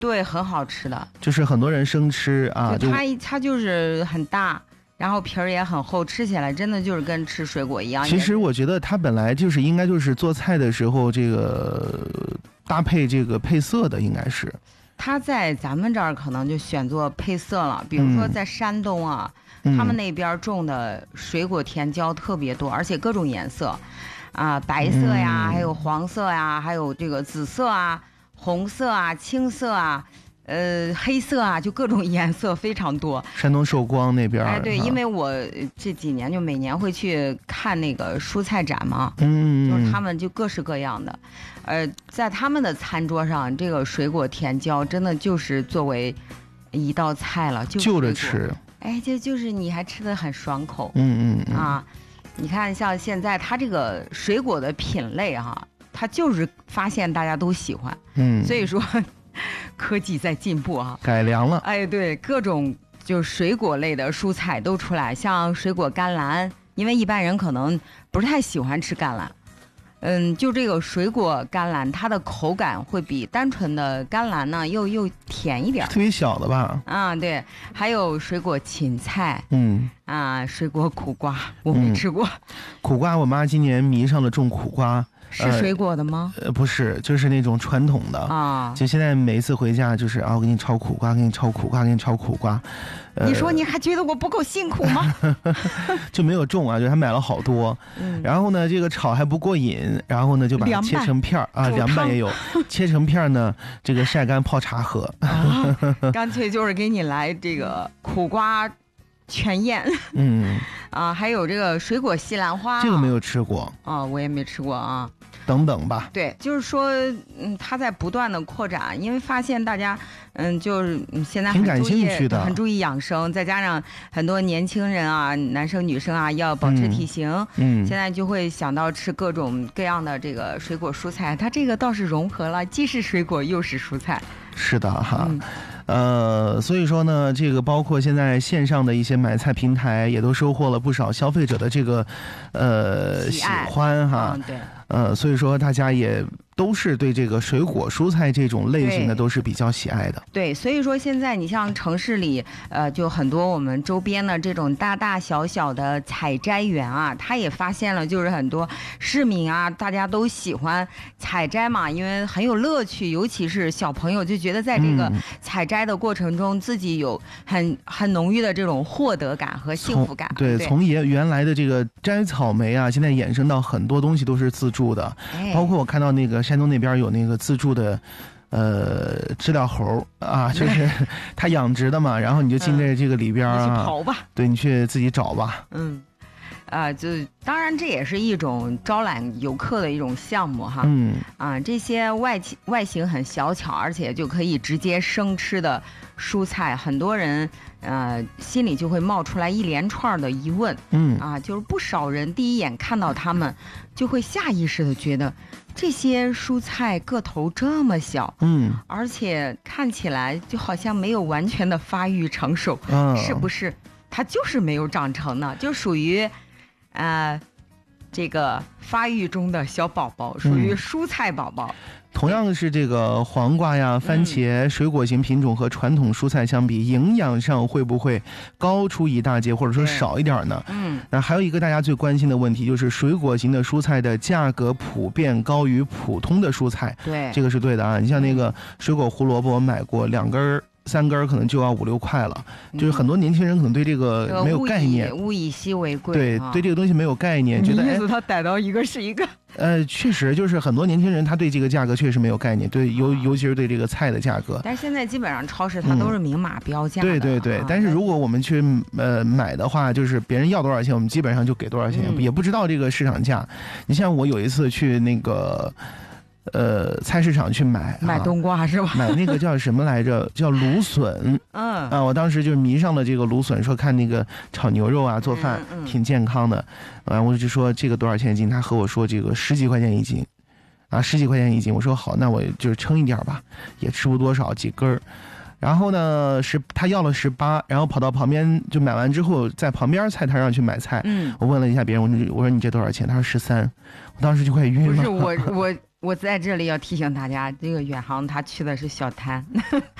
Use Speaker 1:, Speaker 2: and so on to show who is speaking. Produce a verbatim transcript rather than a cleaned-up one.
Speaker 1: 对，很好吃的，
Speaker 2: 就是很多人生吃啊，
Speaker 1: 就它它就是很大。然后皮儿也很厚，吃起来真的就是跟吃水果一样。
Speaker 2: 其实我觉得它本来就是应该就是做菜的时候这个搭配这个配色的，应该是。
Speaker 1: 它在咱们这儿可能就选做配色了，比如说在山东啊，
Speaker 2: 嗯、
Speaker 1: 他们那边种的水果甜椒特别多，而且各种颜色，啊、呃，白色呀，
Speaker 2: 嗯、
Speaker 1: 还有黄色呀，还有这个紫色啊、红色啊、青色啊。呃，黑色啊，就各种颜色非常多。
Speaker 2: 山东寿光那边，
Speaker 1: 哎，对，因为我这几年就每年会去看那个蔬菜展嘛，
Speaker 2: 嗯，
Speaker 1: 就是他们就各式各样的，呃，在他们的餐桌上，这个水果甜椒真的就是作为一道菜了，就
Speaker 2: 就着吃。
Speaker 1: 哎，这就是你还吃得很爽口，
Speaker 2: 嗯嗯嗯
Speaker 1: 啊，你看像现在它这个水果的品类哈、啊，它就是发现大家都喜欢，
Speaker 2: 嗯，
Speaker 1: 所以说。科技在进步啊，
Speaker 2: 改良了。
Speaker 1: 哎，对，各种就水果类的蔬菜都出来，像水果甘蓝，因为一般人可能不是太喜欢吃甘蓝，嗯，就这个水果甘蓝，它的口感会比单纯的甘蓝呢又又甜一点，
Speaker 2: 特别小的吧？
Speaker 1: 啊，对，还有水果芹菜，
Speaker 2: 嗯，
Speaker 1: 啊，水果苦瓜，我没吃过。
Speaker 2: 嗯、苦瓜，我妈今年迷上了种苦瓜。
Speaker 1: 是水果的吗？
Speaker 2: 呃，不是，就是那种传统的
Speaker 1: 啊。
Speaker 2: 就现在每一次回家，就是啊，我给你炒苦瓜，给你炒苦瓜，给你炒苦瓜。
Speaker 1: 呃、你说你还觉得我不够辛苦吗？
Speaker 2: 就没有种啊，就他买了好多。
Speaker 1: 嗯。
Speaker 2: 然后呢，这个炒还不过瘾，然后呢就把它切成片儿啊，凉拌也有，切成片儿呢，这个晒干泡茶喝。
Speaker 1: 啊，干脆就是给你来这个苦瓜全宴。
Speaker 2: 嗯。
Speaker 1: 啊，还有这个水果西兰花，
Speaker 2: 这个没有吃过
Speaker 1: 啊，我也没吃过啊。
Speaker 2: 等等吧，
Speaker 1: 对，就是说，嗯，它在不断的扩展，因为发现大家，嗯，就是现在很
Speaker 2: 挺感兴趣的，
Speaker 1: 很注意养生，再加上很多年轻人啊，男生女生啊，要保持体型，
Speaker 2: 嗯，
Speaker 1: 现在就会想到吃各种各样的这个水果蔬菜，它这个倒是融合了，既是水果又是蔬菜。
Speaker 2: 是的哈。
Speaker 1: 嗯
Speaker 2: 呃，所以说呢，这个包括现在线上的一些买菜平台，也都收获了不少消费者的这个，呃，喜欢哈。
Speaker 1: 嗯，对。
Speaker 2: 呃，所以说大家也都是对这个水果蔬菜这种类型的都是比较喜爱的。
Speaker 1: 对，所以说现在你像城市里，呃，就很多我们周边的这种大大小小的采摘园啊，他也发现了，就是很多市民啊，大家都喜欢采摘嘛，因为很有乐趣，尤其是小朋友就觉得在这个采摘的过程中，自己有很很浓郁的这种获得感和幸福感。
Speaker 2: 对，
Speaker 1: 对，
Speaker 2: 从原原来的这个摘草莓啊，现在衍生到很多东西都是自助的，
Speaker 1: 哎、
Speaker 2: 包括我看到那个山东那边有那个自助的。呃，知了猴啊，就是它养殖的嘛，然后你就进这这个里边啊，
Speaker 1: 你去刨吧，
Speaker 2: 对，你去自己找吧。
Speaker 1: 嗯，啊、呃，就当然这也是一种招揽游客的一种项目哈。
Speaker 2: 嗯，
Speaker 1: 啊，这些外外形很小巧，而且就可以直接生吃的蔬菜，很多人呃心里就会冒出来一连串的疑问。
Speaker 2: 嗯，
Speaker 1: 啊，就是不少人第一眼看到它们，就会下意识的觉得。这些蔬菜个头这么小，
Speaker 2: 嗯，
Speaker 1: 而且看起来就好像没有完全的发育成熟，
Speaker 2: 嗯，
Speaker 1: 是不是？它就是没有长成呢，就属于，呃，这个发育中的小宝宝，属于蔬菜宝宝。
Speaker 2: 嗯同样是这个黄瓜呀、番茄、水果型品种和传统蔬菜相比，营养上会不会高出一大截，或者说少一点呢？
Speaker 1: 嗯，
Speaker 2: 那还有一个大家最关心的问题，就是水果型的蔬菜的价格普遍高于普通的蔬菜。
Speaker 1: 对，
Speaker 2: 这个是对的啊。你像那个水果胡萝卜，我买过两根儿。三根可能就要五六块了，就是很多年轻人可能对这个没有概念，
Speaker 1: 这个、物以稀为贵，
Speaker 2: 对、啊、对这个东西没有概念，觉得
Speaker 1: 意思他逮到一个是一个。
Speaker 2: 呃，确实就是很多年轻人他对这个价格确实没有概念，对尤尤其是对这个菜的价格。
Speaker 1: 但是现在基本上超市它都是明码标价的、
Speaker 2: 嗯。对对对，
Speaker 1: 啊、
Speaker 2: 但是如果我们去呃买的话，就是别人要多少钱，我们基本上就给多少钱，嗯、也不知道这个市场价。你像我有一次去那个。呃，菜市场去买
Speaker 1: 买冬瓜是吧？
Speaker 2: 买那个叫什么来着？叫芦笋。
Speaker 1: 嗯
Speaker 2: 啊，我当时就迷上了这个芦笋，说看那个炒牛肉啊，做饭
Speaker 1: 嗯嗯
Speaker 2: 挺健康的。啊，我就说这个多少钱一斤？他和我说这个十几块钱一斤，啊，十几块钱一斤。我说好，那我就是称一点吧，也吃不多少，几根儿。然后呢，十他要了十八，然后跑到旁边就买完之后，在旁边菜摊上去买菜。
Speaker 1: 嗯，
Speaker 2: 我问了一下别人，我说我说你这多少钱？他说十三。我当时就快晕了。
Speaker 1: 不是我我。 我在这里要提醒大家，这个远航他去的是小滩。